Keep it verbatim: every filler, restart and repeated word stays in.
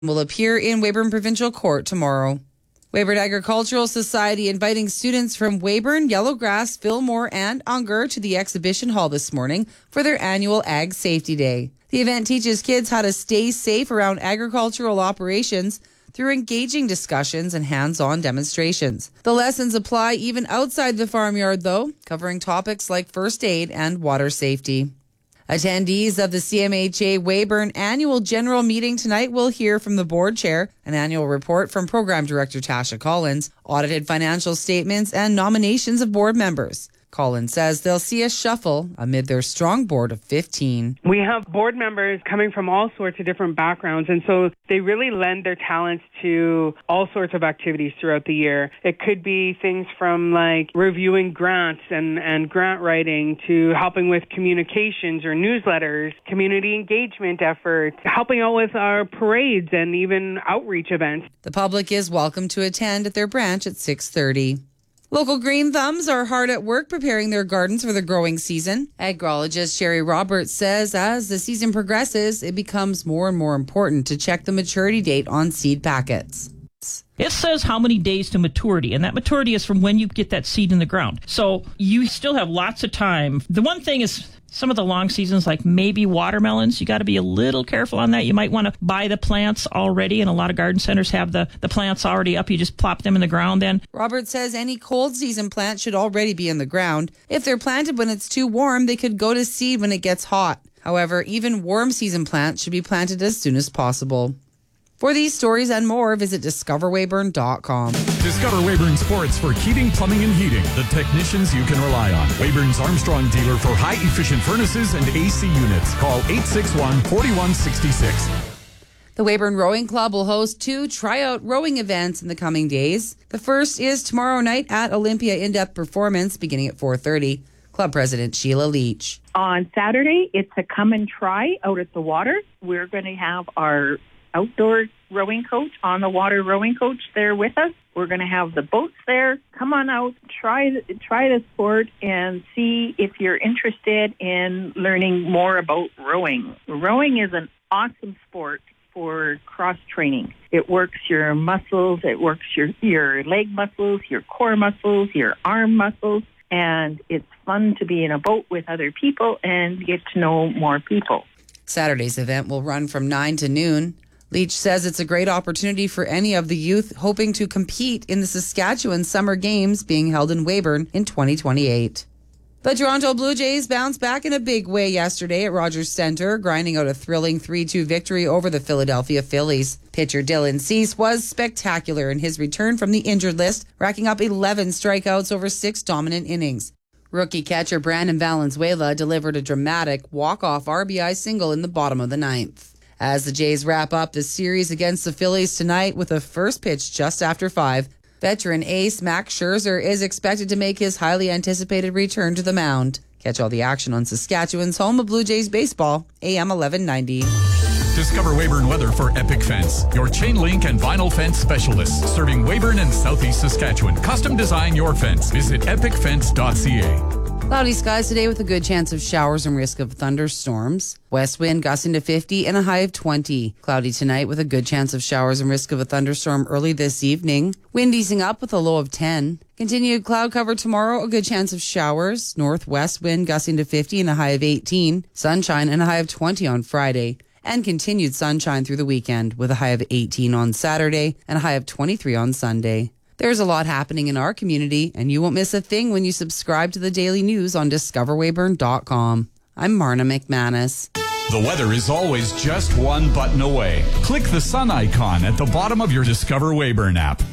will appear in Weyburn Provincial Court tomorrow. Weyburn Agricultural Society inviting students from Weyburn, Yellowgrass, Fillmore, and Unger to the exhibition hall this morning for their annual Ag Safety Day. The event teaches kids how to stay safe around agricultural operations through engaging discussions and hands-on demonstrations. The lessons apply even outside the farmyard, though, covering topics like first aid and water safety. Attendees of the C M H A Weyburn annual general meeting tonight will hear from the board chair, an annual report from program director Tasha Collins, audited financial statements, and nominations of board members. Collins says they'll see a shuffle amid their strong board of fifteen. We have board members coming from all sorts of different backgrounds, and so they really lend their talents to all sorts of activities throughout the year. It could be things from like reviewing grants and, and grant writing to helping with communications or newsletters, community engagement efforts, helping out with our parades and even outreach events. The public is welcome to attend at their branch at six thirty. Local green thumbs are hard at work preparing their gardens for the growing season. Agrologist Sherry Roberts says as the season progresses, it becomes more and more important to check the maturity date on seed packets. It says how many days to maturity, and that maturity is from when you get that seed in the ground. So you still have lots of time. The one thing is some of the long seasons, like maybe watermelons, you got to be a little careful on that. You might want to buy the plants already, and a lot of garden centers have the, the plants already up. You just plop them in the ground then. Robert says any cold season plants should already be in the ground. If they're planted when it's too warm, they could go to seed when it gets hot. However, even warm season plants should be planted as soon as possible. For these stories and more, visit discover weyburn dot com. Discover Weyburn Sports for heating, plumbing, and heating. The technicians you can rely on. Weyburn's Armstrong dealer for high-efficient furnaces and A C units. Call eight six one, four one six six. The Weyburn Rowing Club will host two tryout rowing events in the coming days. The first is tomorrow night at Olympia In-Depth Performance, beginning at four thirty. Club President Sheila Leach. On Saturday, it's a come and try out at the water. We're going to have our outdoor rowing coach, on the water rowing coach there with us. We're going to have the boats there. Come on out, try try the sport and see if you're interested in learning more about rowing. Rowing is an awesome sport for cross training. It works your muscles, it works your, your leg muscles, your core muscles, your arm muscles, and it's fun to be in a boat with other people and get to know more people. Saturday's event will run from nine to noon. Leach says it's a great opportunity for any of the youth hoping to compete in the Saskatchewan Summer Games being held in Weyburn in twenty twenty-eight. The Toronto Blue Jays bounced back in a big way yesterday at Rogers Centre, grinding out a thrilling three two victory over the Philadelphia Phillies. Pitcher Dylan Cease was spectacular in his return from the injured list, racking up eleven strikeouts over six dominant innings. Rookie catcher Brandon Valenzuela delivered a dramatic walk-off R B I single in the bottom of the ninth. As the Jays wrap up the series against the Phillies tonight with a first pitch just after five, veteran ace Max Scherzer is expected to make his highly anticipated return to the mound. Catch all the action on Saskatchewan's home of Blue Jays baseball, A M eleven ninety. Discover Weyburn Weather for Epic Fence, your chain link and vinyl fence specialists, serving Weyburn and Southeast Saskatchewan. Custom design your fence. Visit epic fence dot c a. Cloudy skies today with a good chance of showers and risk of thunderstorms. West wind gusting to fifty and a high of twenty. Cloudy tonight with a good chance of showers and risk of a thunderstorm early this evening. Wind easing up with a low of ten. Continued cloud cover tomorrow, a good chance of showers. Northwest wind gusting to fifty and a high of eighteen. Sunshine and a high of twenty on Friday. And continued sunshine through the weekend with a high of eighteen on Saturday and a high of twenty-three on Sunday. There's a lot happening in our community, and you won't miss a thing when you subscribe to the daily news on discover weyburn dot com. I'm Marna McManus. The weather is always just one button away. Click the sun icon at the bottom of your Discover Weyburn app.